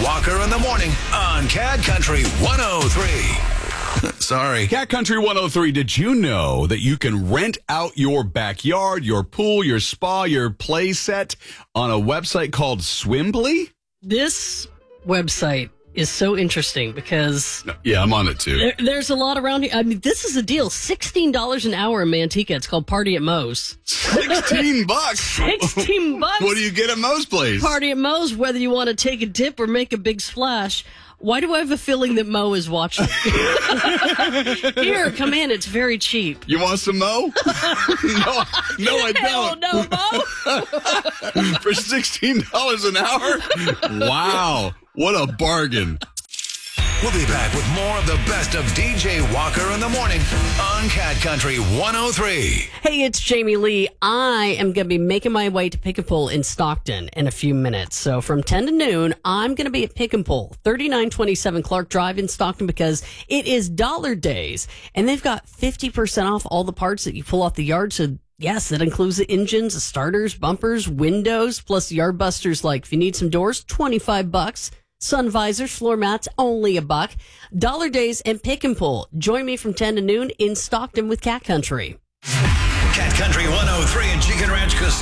Walker in the morning on Cat Country 103. Sorry. Cat Country 103, did you know that you can rent out your backyard, your pool, your spa, your play set on a website called Swimbly? This website is so interesting because... Yeah, I'm on it too. There's a lot around here. I mean, this is a deal. $16 an hour in Manteca. It's called Party at Moe's. $16? $16? What do you get at Moe's place? Party at Moe's, whether you want to take a dip or make a big splash. Why do I have a feeling that Mo is watching? Here, come in. It's very cheap. You want some Mo? No, I Hell don't. no, Mo. For $16 an hour? Wow. What a bargain. We'll be back with more of the best of DJ Walker in the morning on Cat Country 103. Hey, it's Jamie Lee. I am going to be making my way to Pick and Pull in Stockton in a few minutes. So from 10 to noon, I'm going to be at Pick and Pull, 3927 Clark Drive in Stockton, because it is Dollar Days. And they've got 50% off all the parts that you pull off the yard. So yes, that includes the engines, the starters, bumpers, windows, plus yard busters. Like if you need some doors, $25. Sun visors, floor mats, only $1. Dollar Days and Pick and Pull. Join me from 10 to noon in Stockton with Cat Country. Cat Country 103 and Chicken Ranch Casino.